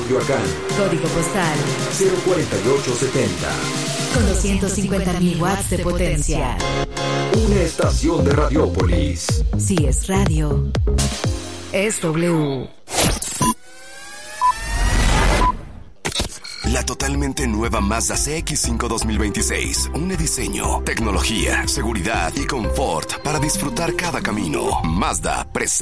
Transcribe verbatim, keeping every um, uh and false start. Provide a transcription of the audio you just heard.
Coyoacán. Código postal cero cuarenta y ocho setenta. Con doscientos cincuenta mil watts de potencia. Una estación de Radiópolis. Si es radio, es W. La totalmente nueva Mazda C X cinco dos mil veintiséis. Un diseño, tecnología, seguridad y confort para disfrutar cada camino. Mazda presenta.